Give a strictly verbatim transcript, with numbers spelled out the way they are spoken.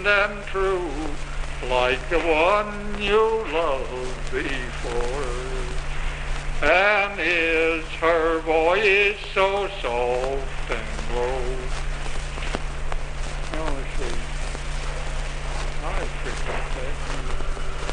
kind and true, like the one you loved before. And is her voice so soft